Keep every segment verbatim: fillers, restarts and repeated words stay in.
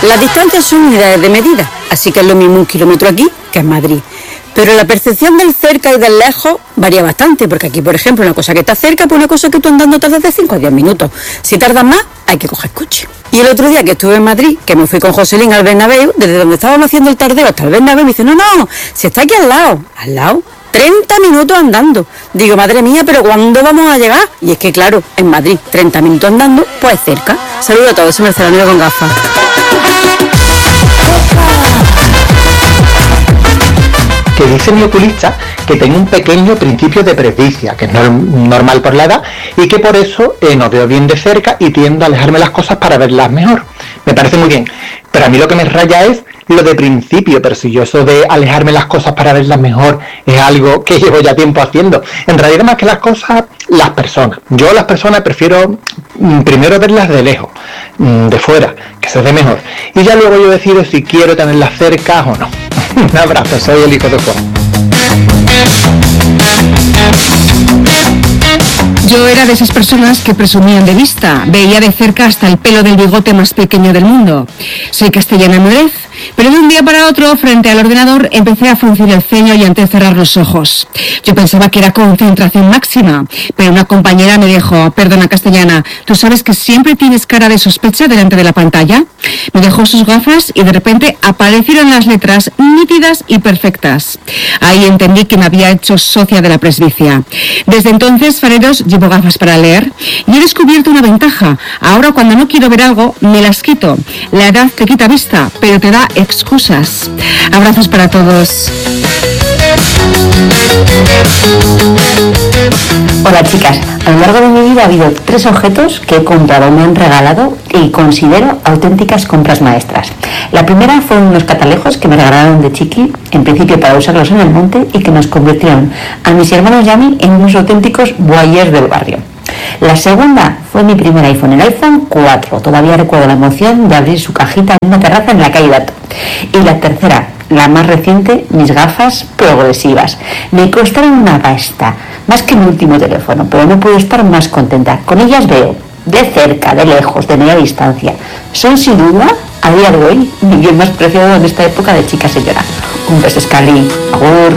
Las distancias son unidades de medida, así que es lo mismo un kilómetro aquí que en Madrid. Pero la percepción del cerca y del lejos varía bastante, porque aquí, por ejemplo, una cosa que está cerca, pues una cosa que tú andando tardas de cinco a diez minutos. Si tardas más, hay que coger coche. Y el otro día que estuve en Madrid, que me fui con Joselín al Bernabéu, desde donde estábamos haciendo el tardeo hasta el Bernabéu, me dice, no, no, si está aquí al lado, al lado, treinta minutos andando. Digo, madre mía, pero ¿cuándo vamos a llegar? Y es que, claro, en Madrid, treinta minutos andando, pues cerca. Saludos a todos, soy Mercedes con gafas. Que dice mi oculista que tengo un pequeño principio de presbicia, que es normal por la edad, y que por eso eh, no veo bien de cerca y tiendo a alejarme las cosas para verlas mejor. Me parece muy bien, pero a mí lo que me raya es lo de principio, pero si yo eso de alejarme las cosas para verlas mejor es algo que llevo ya tiempo haciendo. En realidad, más que las cosas, las personas. Yo las personas prefiero mm, primero verlas de lejos, mm, de fuera, que se ve mejor, y ya luego yo decido si quiero tenerlas cerca o no. Un abrazo, soy el hijo de Juan. Yo era de esas personas que presumían de vista, veía de cerca hasta el pelo del bigote más pequeño del mundo. Soy castellana en madurez, pero de un día para otro, frente al ordenador, empecé a fruncir el ceño y a entrecerrar los ojos. Yo pensaba que era concentración máxima, pero una compañera me dijo, perdona castellana, ¿tú sabes que siempre tienes cara de sospecha delante de la pantalla? Me dejó sus gafas y de repente aparecieron las letras nítidas y perfectas. Ahí entendí que me había hecho socia de la presbicia. Desde entonces, fareros, llevo gafas para leer y he descubierto una ventaja. Ahora cuando no quiero ver algo, me las quito. La edad te quita vista, pero te da excusas. Abrazos para todos. Hola chicas, a lo largo de mi vida ha habido tres objetos que he comprado, me han regalado y considero auténticas compras maestras. La primera fueron unos catalejos que me regalaron de chiqui, en principio para usarlos en el monte, y que nos convirtieron a mis hermanos y a mí en unos auténticos voyeurs del barrio. La segunda fue mi primer iPhone, el iPhone cuatro. Todavía recuerdo la emoción de abrir su cajita en una terraza en la calle Dato. Y la tercera, la más reciente, mis gafas progresivas. Me costaron una pasta, más que mi último teléfono, pero no puedo estar más contenta. Con ellas veo de cerca, de lejos, de media distancia. Son sin duda, a día de hoy, mi bien más preciado en esta época de chica señora. Un beso, Scali. Agur.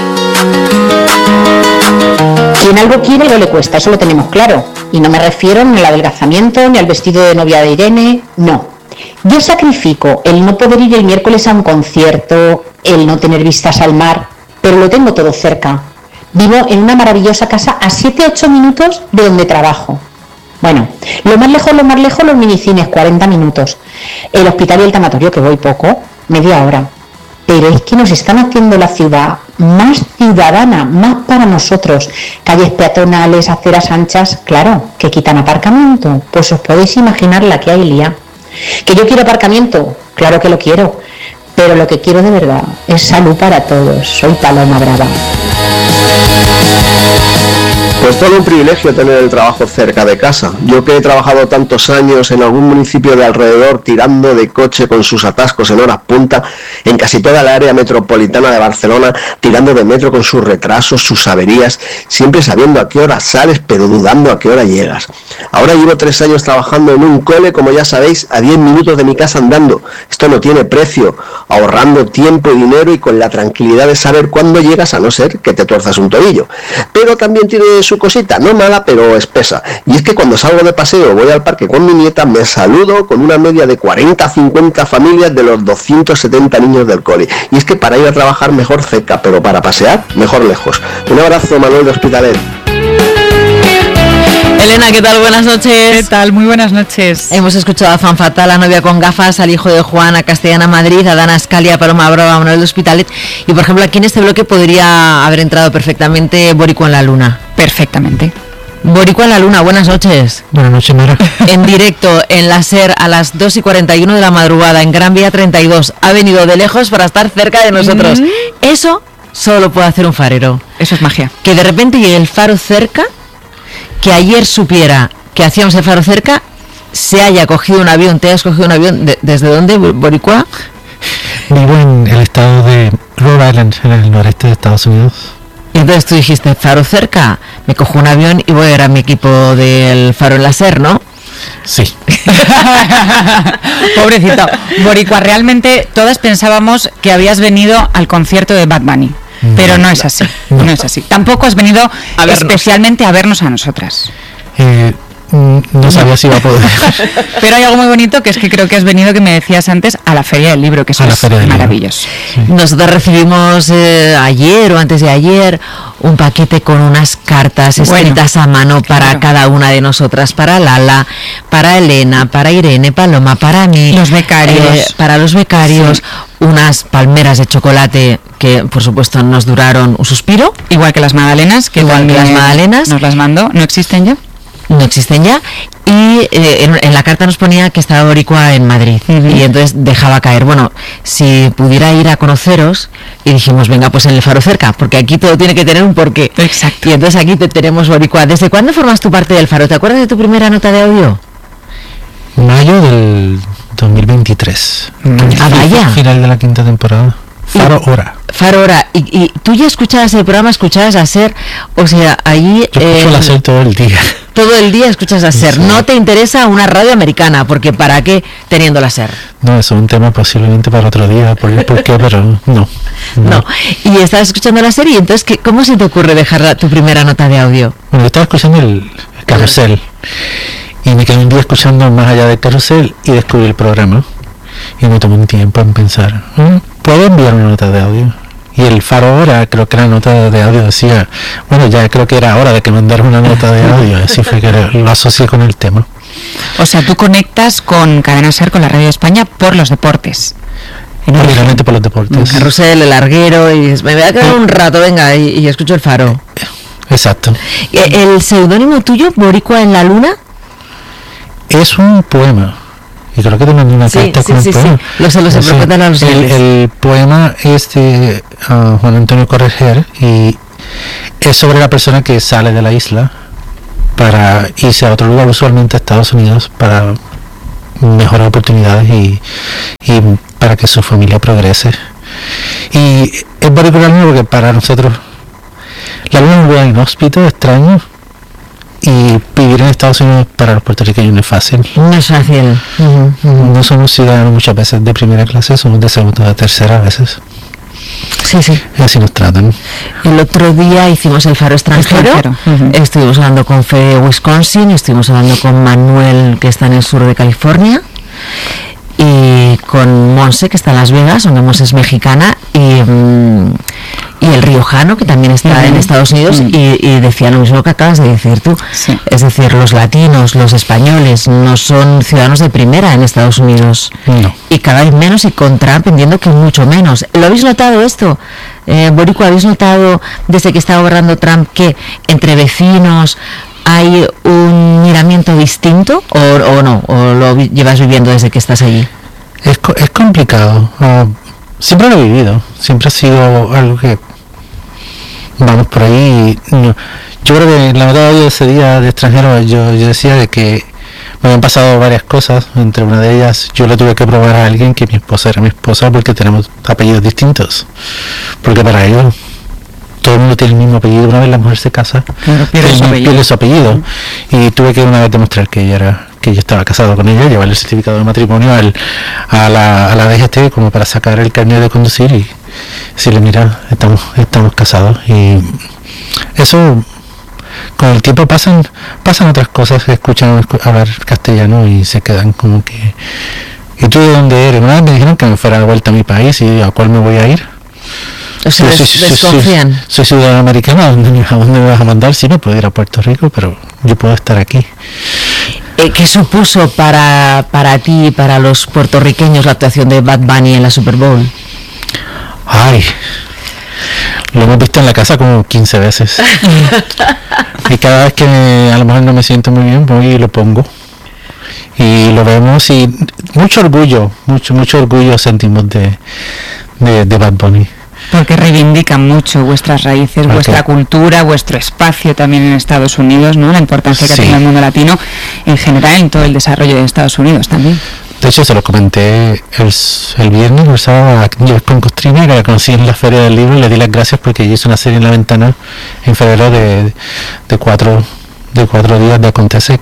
Quien algo quiere no le cuesta, eso lo tenemos claro. Y no me refiero ni al adelgazamiento, ni al vestido de novia de Irene, no. Yo sacrifico el no poder ir el miércoles a un concierto, el no tener vistas al mar, pero lo tengo todo cerca. Vivo en una maravillosa casa a siete a ocho minutos de donde trabajo. Bueno, lo más lejos, lo más lejos, los minicines, cuarenta minutos. El hospital y el tanatorio, que voy poco, media hora. Pero es que nos están haciendo la ciudad más ciudadana, más para nosotros. Calles peatonales, aceras anchas, claro, que quitan aparcamiento. Pues os podéis imaginar la que hay, Lía. ¿Que yo quiero aparcamiento? Claro que lo quiero. Pero lo que quiero de verdad es salud para todos. Soy Paloma Brava. Pues todo un privilegio tener el trabajo cerca de casa. Yo que he trabajado tantos años en algún municipio de alrededor tirando de coche con sus atascos en horas punta, en casi toda la área metropolitana de Barcelona, tirando de metro con sus retrasos, sus averías, siempre sabiendo a qué hora sales pero dudando a qué hora llegas. Ahora llevo tres años trabajando en un cole, como ya sabéis, a diez minutos de mi casa andando. Esto no tiene precio, ahorrando tiempo y dinero y con la tranquilidad de saber cuándo llegas, a no ser que te tuerzas un tobillo. Pero también tiene su cosita, no mala pero espesa, y es que cuando salgo de paseo voy al parque con mi nieta, me saludo con una media de cuarenta a cincuenta familias de los doscientos setenta niños del cole, y es que para ir a trabajar mejor cerca, pero para pasear mejor lejos. Un abrazo, Manuel de Hospitalet. Elena, ¿qué tal? Buenas noches. ¿Qué tal? Muy buenas noches. Hemos escuchado a Fan Fatal, a Novia con Gafas, al hijo de Juan, a Castellana Madrid, a Dana Scalia, a Paloma Brava, a Manuel de Hospitalet. Y, por ejemplo, aquí en este bloque podría haber entrado perfectamente Boricua en la Luna. Perfectamente. Boricua en la Luna, buenas noches. Buenas noches, Mara. En directo, en la SER, a las dos y cuarenta y uno de la madrugada, en Gran Vía treinta y dos. Ha venido de lejos para estar cerca de nosotros. Mm. Eso solo lo puede hacer un farero. Eso es magia. Que de repente llegue el faro cerca, que ayer supiera que hacíamos el faro cerca, se haya cogido un avión, te hayas cogido un avión, de, ¿desde dónde, Boricua? Vivo en el estado de Rhode Island, en el noreste de Estados Unidos. Y entonces tú dijiste, faro cerca, me cojo un avión y voy a ir a mi equipo del faro en la SER, ¿no? Sí. Pobrecito. Boricua, realmente todas pensábamos que habías venido al concierto de Bad Bunny, no, pero no es así, no. no es así. Tampoco has venido a especialmente a vernos a nosotras. Eh, no sabía si iba a poder. Pero hay algo muy bonito, que es que creo que has venido, que me decías antes, a la Feria del Libro, que eso es maravilloso. Sí. Nosotros recibimos eh, ayer o antes de ayer un paquete con unas cartas escritas bueno, a mano para claro. cada una de nosotras, para Lala, para Elena, para Irene, Paloma, para mí, los becarios, eh, para los becarios, sí. unas palmeras de chocolate que por supuesto nos duraron un suspiro, igual que las magdalenas, que igual que las magdalenas nos las mandó, ¿no existen ya? No existen ya, y eh, en, en la carta nos ponía que estaba Boricua en Madrid, uh-huh. y entonces dejaba caer, bueno, si pudiera ir a conoceros, y dijimos, venga, pues en el Faro cerca, porque aquí todo tiene que tener un porqué. Exacto. Y entonces aquí te tenemos, Boricua. ¿Desde cuándo formas tu parte del Faro? ¿Te acuerdas de tu primera nota de audio? Mayo del dos mil veintitrés. Ah, vaya. Final de la quinta temporada. Faro Hora. Faro Hora. ¿Y, y tú ya escuchabas el programa, escuchabas a SER? O sea, allí... Yo escucho eh, la SER todo el día. Todo el día escuchas a SER. Sí. No te interesa una radio americana, porque ¿para qué teniendo la SER? No, eso es un tema posiblemente para otro día, por, por qué, pero no, no. No. Y estabas escuchando la SER, y entonces, ¿qué, ¿cómo se te ocurre dejar la, tu primera nota de audio? Bueno, yo estaba escuchando el, el carrusel, y me quedé un día escuchando Más allá del carrusel, y descubrí el programa. Y me tomó un tiempo en pensar, ¿puedo enviar una nota de audio? Y el Faro Hora, creo que la nota de audio decía, bueno, ya creo que era hora de que mandara una nota de audio, así fue que lo asocié con el tema. O sea, tú conectas con Cadena SER, con la Radio de España, por los deportes. Obviamente por los deportes. Carrusel, el larguero, y dices, me voy a quedar un rato, venga, y, y escucho el Faro. Exacto. ¿El seudónimo tuyo, Boricua en la Luna? Es un poema. Y creo que te mandé una sí, carta sí, con sí, el poema. Sí, lo sé, lo sé, pero cuéntanos a los el, el poema es de uh, Juan Antonio Correger, y es sobre la persona que sale de la isla para irse a otro lugar, usualmente a Estados Unidos, para mejorar oportunidades y, y para que su familia progrese. Y es particular porque para nosotros la luna es un lugar inhóspito, extraño, y vivir en Estados Unidos para los puertorriqueños no es fácil. No es fácil. Uh-huh. Uh-huh. No somos ciudadanos muchas veces de primera clase, somos de segunda o de tercera a veces. Sí, sí. Y así nos tratan. El otro día hicimos el Faro extranjero. extranjero. Uh-huh. Estuvimos hablando con Fede de Wisconsin, estuvimos hablando con Manuel, que está en el sur de California, y con Monse, que está en Las Vegas, donde Monse es mexicana, y, mm, y el riojano, que también está uh-huh. en Estados Unidos, uh-huh. y, y decía lo mismo que acabas de decir tú. Sí. Es decir, los latinos, los españoles, no son ciudadanos de primera en Estados Unidos. No. Y cada vez menos, y con Trump entiendo que mucho menos. ¿Lo habéis notado esto? Eh, Boricua, ¿habéis notado desde que está gobernando Trump que entre vecinos hay un miramiento distinto, o, o no, o lo vi- llevas viviendo desde que estás allí? Es, co- es complicado. Uh, siempre lo he vivido, siempre ha sido algo que vamos por ahí. Y, no, yo creo que en la nota de ese día de extranjero yo, yo decía de que me habían pasado varias cosas. Entre una de ellas, yo le tuve que probar a alguien que mi esposa era mi esposa porque tenemos apellidos distintos, porque para ellos todo el mundo tiene el mismo apellido. Una vez la mujer se casa, claro, pierde su apellido. pierde su apellido. Y tuve que una vez demostrar que ella era, que yo estaba casado con ella, llevar el certificado de matrimonio al, a la a la D G T como para sacar el carnet de conducir y decirle, mira, estamos estamos casados. Y eso, con el tiempo pasan pasan otras cosas, escuchan hablar castellano y se quedan como que, ¿y tú de dónde eres? Una vez me dijeron que me fuera de vuelta a mi país y ¿a cuál me voy a ir? O sea, Sí, des- sí, sí, desconfían. Soy, soy ciudadano americano, ¿a dónde, ¿a dónde me vas a mandar? Sí, me puedo ir a Puerto Rico, pero yo puedo estar aquí. Eh, ¿Qué supuso para, para ti y para los puertorriqueños la actuación de Bad Bunny en la Super Bowl? Ay, lo hemos visto en la casa como quince veces. Y cada vez que me- a lo mejor no me siento muy bien, voy y lo pongo. Y lo vemos y mucho orgullo, mucho, mucho orgullo sentimos de, de, de Bad Bunny. Porque reivindican mucho vuestras raíces, Ok. vuestra cultura, vuestro espacio también en Estados Unidos, ¿no? La importancia que Sí. tiene el mundo latino en general en todo el desarrollo de Estados Unidos también. De hecho, se lo comenté el, s- el viernes, el sábado, a Jeff con Costrina, que la conocí en la Feria del Libro, y le di las gracias porque ella hizo una serie en La Ventana en febrero de, de cuatro de cuatro días de Acontece, que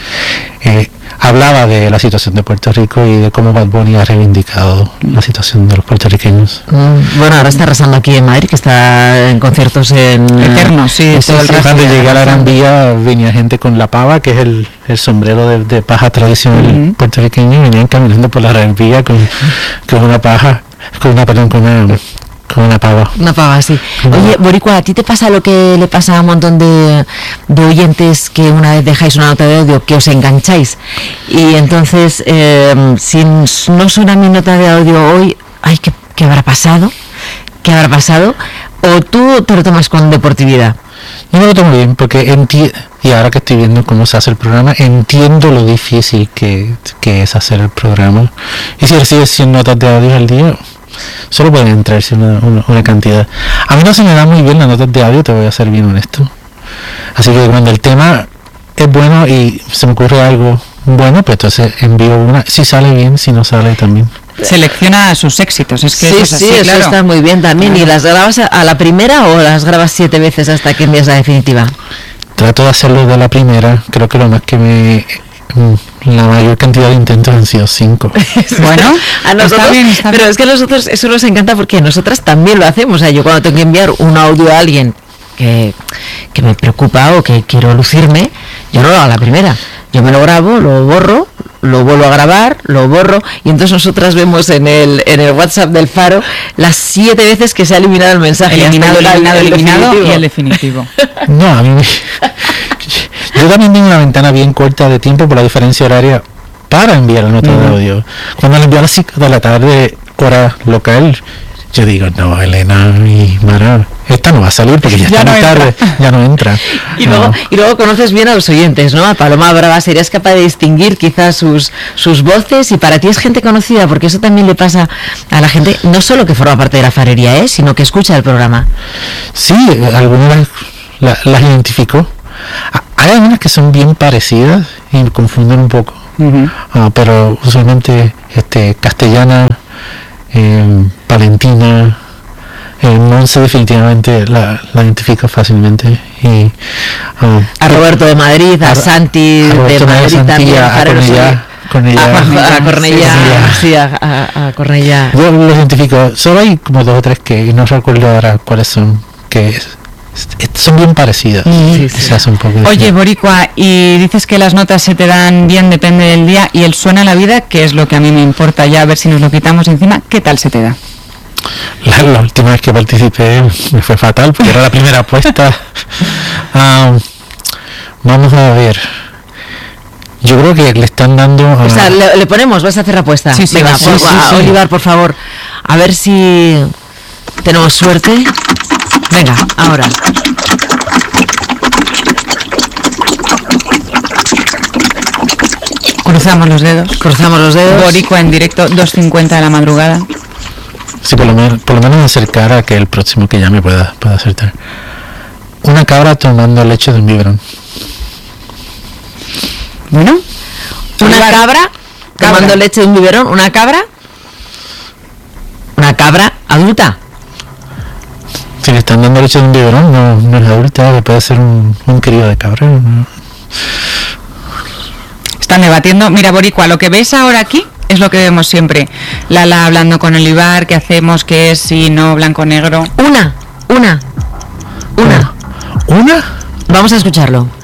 eh, hablaba de la situación de Puerto Rico y de cómo Bad Bunny ha reivindicado la situación de los puertorriqueños. Mm, bueno, ahora está arrasando aquí en Madrid, que está en conciertos en Eternos, sí, Sí, sí, cuando llegué a la Gran Vía venía gente con la pava, que es el, el sombrero de, de paja tradicional uh-huh. puertorriqueño, y venían caminando por la Gran Vía con, con una paja, con una, perdón, con una... Con una pava. Una pava, sí. Oye, Boricua, ¿a ti te pasa lo que le pasa a un montón de, de oyentes que una vez dejáis una nota de audio, que os engancháis? Y entonces, eh, si no suena mi nota de audio hoy, ay, ¿qué, qué habrá pasado? ¿Qué habrá pasado? ¿O tú te lo tomas con deportividad? Yo me lo tomo bien, porque entiendo, y ahora que estoy viendo cómo se hace el programa, entiendo lo difícil que, que es hacer el programa. Y si recibes cien notas de audio al día, solo pueden entrarse una, una, una cantidad. A mí no se me da muy bien las notas de audio, te voy a ser bien honesto. Así que cuando el tema es bueno y se me ocurre algo bueno, pues entonces envío una. Si sale bien, si no sale también. Selecciona sus éxitos, es que sí, eso es así, sí, claro. Eso está muy bien también. Claro. ¿Y las grabas a, a la primera o las grabas siete veces hasta que envías la definitiva? Trato de hacerlo de la primera. Creo que lo más que me... la mayor cantidad de intentos han sido cinco. Bueno, a nosotros, está bien, está pero bien. Es que a nosotros eso nos encanta porque nosotras también lo hacemos. O sea, yo cuando tengo que enviar un audio a alguien que, que me preocupa o que quiero lucirme, yo no lo hago a la primera. Yo me lo grabo, lo borro, lo vuelvo a grabar, lo borro, y entonces nosotras vemos en el en el WhatsApp del Faro las siete veces que se ha eliminado el mensaje. Eliminado, eliminado, el eliminado definitivo. Y el definitivo. No, a mí me... Yo también tengo una ventana bien corta de tiempo por la diferencia horaria para enviar la nota uh-huh. de audio. Cuando la envío a las cinco de la tarde, hora local, yo digo, no, Elena y Mara, esta no va a salir porque ya, ya está muy no tarde, ya no entra. Y, no. Luego, y luego conoces bien a los oyentes, ¿no? A Paloma Brava, serías capaz de distinguir quizás sus, sus voces, y para ti es gente conocida, porque eso también le pasa a la gente, no solo que forma parte de la farería, ¿eh? Sino que escucha el programa. Sí, algunas las, las identifico. Hay algunas que son bien parecidas y me confunden un poco, uh-huh. uh, pero usualmente este, castellana, eh, Valentina, eh, Monse definitivamente la, la identifico fácilmente. Y, uh, a Roberto de Madrid, a, a Santi a de Madrid Santi, también, a, a Cornellá, Cornellá, a, a Cornellá, sí, a, a, a Cornellá. Yo los identifico, solo hay como dos o tres que no recuerdo ahora cuáles son, que es. Son bien parecidas. Sí, sí. Se hace un poco Oye, Boricua, y dices que las notas se te dan bien, depende del día, y el suena la vida, que es lo que a mí me importa ya, a ver si nos lo quitamos encima, ¿qué tal se te da? La, la última vez que participé me fue fatal porque era la primera apuesta. um, vamos a ver. Yo creo que le están dando... Uh, o sea, le, le ponemos, vas a hacer la apuesta. Sí, sí, venga, sí, por, sí, a, sí. Olivar, por favor, a ver si tenemos suerte. Venga, ahora. Cruzamos los dedos. Cruzamos los dedos. Boricua en directo, dos cincuenta de la madrugada. Sí, por lo menos, por lo menos acercar a que el próximo que llame pueda, pueda acertar. Una cabra tomando leche de un biberón. Bueno. Una cabra, cabra tomando cabra. leche de un biberón. Una cabra. Una cabra adulta. Si le están dando leche de un biberón, no, no es adulta, puede ser un, un crío de cabra. ¿no? Están debatiendo. Mira, Boricua, lo que ves ahora aquí es lo que vemos siempre. Lala hablando con Olivar, ¿qué hacemos? ¿Qué es? Si no, blanco-negro. Una, una, una. ¿Una? Vamos a escucharlo.